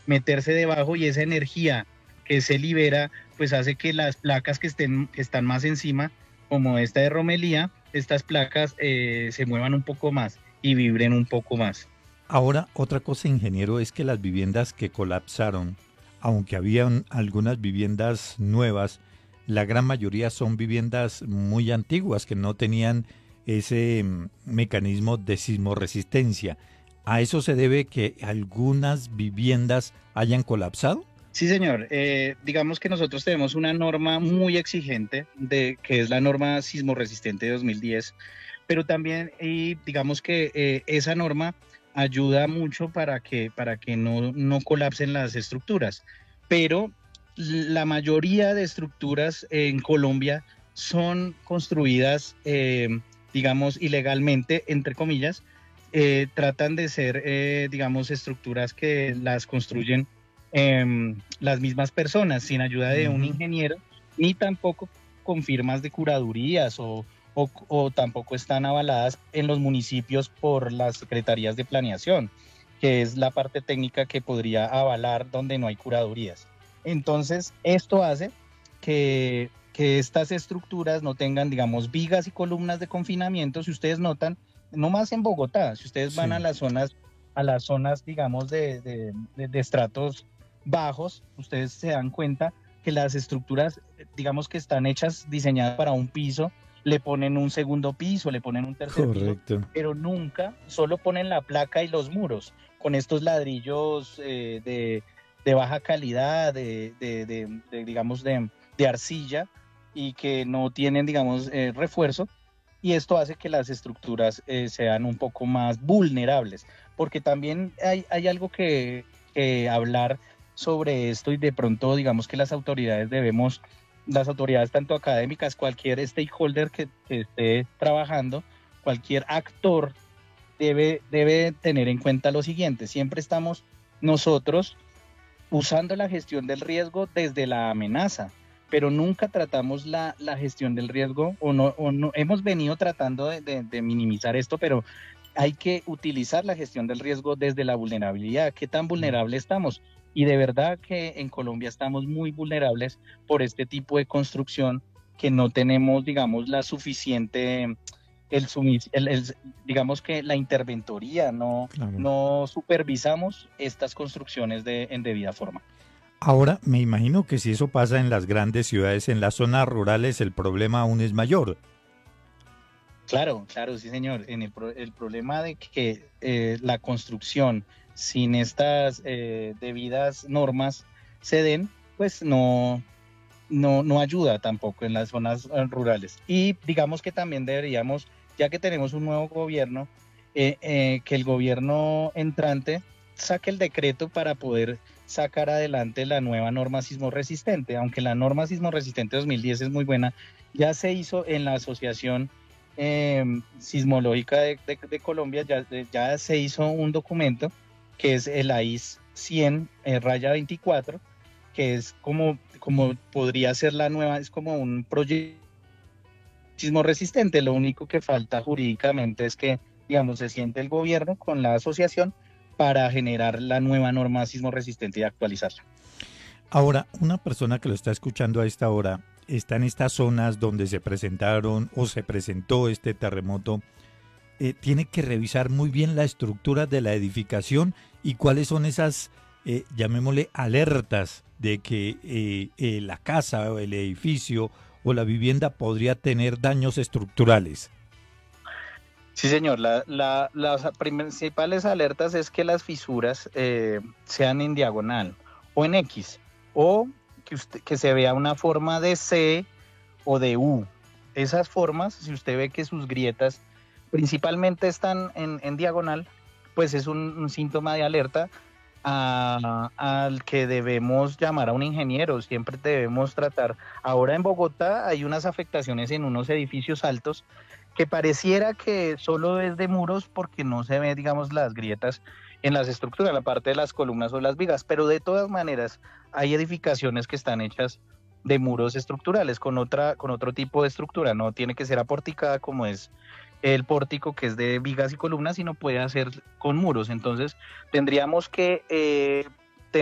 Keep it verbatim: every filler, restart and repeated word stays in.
meterse debajo y esa energía que se libera, pues hace que las placas que, estén, que están más encima, como esta de Romelía, estas placas eh, se muevan un poco más y vibren un poco más. Ahora, otra cosa, ingeniero, es que las viviendas que colapsaron, aunque habían algunas viviendas nuevas, la gran mayoría son viviendas muy antiguas que no tenían ese mm, mecanismo de sismoresistencia. ¿A eso se debe que algunas viviendas hayan colapsado? Sí, señor. Eh, digamos que nosotros tenemos una norma muy exigente, de, que es la norma sismo resistente de dos mil diez, pero también y digamos que eh, esa norma ayuda mucho para que, para que no, no colapsen las estructuras. Pero la mayoría de estructuras en Colombia son construidas, eh, digamos, ilegalmente, entre comillas. Eh, tratan de ser, eh, digamos, estructuras que las construyen eh, las mismas personas, sin ayuda de un Ujú. ingeniero, ni tampoco con firmas de curadurías o, o, o tampoco están avaladas en los municipios por las secretarías de planeación, que es la parte técnica que podría avalar donde no hay curadurías. Entonces, esto hace que, que estas estructuras no tengan, digamos, vigas y columnas de confinamiento. Si ustedes notan, no más en Bogotá, si ustedes van a Sí, las zonas, a las zonas, digamos, de, de, de, de estratos bajos, ustedes se dan cuenta que las estructuras, digamos que están hechas, diseñadas para un piso, le ponen un segundo piso, le ponen un tercer piso, correcto. pero nunca, solo ponen la placa y los muros con estos ladrillos eh, de, de, baja calidad, de, de, de, de digamos, de, de, arcilla, y que no tienen, digamos, eh, refuerzo, y esto hace que las estructuras eh, sean un poco más vulnerables, porque también hay, hay algo que, que hablar sobre esto, y de pronto digamos que las autoridades debemos, las autoridades tanto académicas, cualquier stakeholder que, que esté trabajando, cualquier actor debe, debe tener en cuenta lo siguiente: siempre estamos nosotros usando la gestión del riesgo desde la amenaza, pero nunca tratamos la, la gestión del riesgo, o no, o no hemos venido tratando de, de, de minimizar esto, pero hay que utilizar la gestión del riesgo desde la vulnerabilidad. ¿Qué tan vulnerable estamos? Y de verdad que en Colombia estamos muy vulnerables por este tipo de construcción, que no tenemos, digamos, la suficiente, el, el, el digamos que la interventoría, no, Claro. no supervisamos estas construcciones de, en debida forma. Ahora, me imagino que si eso pasa en las grandes ciudades, en las zonas rurales, el problema aún es mayor. Claro, claro, sí, señor. En el, pro, el problema de que eh, la construcción sin estas eh, debidas normas se den, pues no, no, no ayuda tampoco en las zonas eh, rurales. Y digamos que también deberíamos, ya que tenemos un nuevo gobierno, eh, eh, que el gobierno entrante saque el decreto para poder sacar adelante la nueva norma sismo resistente. Aunque la norma sismo resistente dos mil diez es muy buena, ya se hizo en la asociación eh, sismológica de, de, de Colombia, ya, ya se hizo un documento que es el A I S cien eh, raya veinticuatro, que es como, como podría ser la nueva, es como un proyecto sismo resistente. Lo único que falta jurídicamente es que, digamos, se siente el gobierno con la asociación para generar la nueva norma sismo resistente y actualizarla. Ahora, una persona que lo está escuchando a esta hora está en estas zonas donde se presentaron o se presentó este terremoto. Eh, tiene que revisar muy bien la estructura de la edificación y cuáles son esas, eh, llamémosle, alertas de que eh, eh, la casa o el edificio o la vivienda podría tener daños estructurales. Sí, señor. La, la, las principales alertas es que las fisuras eh, sean en diagonal o en X, o que, usted, que se vea una forma de C o de U. Esas formas, si usted ve que sus grietas principalmente están en, en diagonal, pues es un, un síntoma de alerta a, al que debemos llamar a un ingeniero. Siempre debemos tratar. Ahora en Bogotá hay unas afectaciones en unos edificios altos que pareciera que solo es de muros, porque no se ve, digamos, las grietas en las estructuras, la parte de las columnas o las vigas, pero de todas maneras hay edificaciones que están hechas de muros estructurales con otra, con otro tipo de estructura. No tiene que ser aporticada como es el pórtico, que es de vigas y columnas, sino puede hacer con muros. Entonces tendríamos que eh,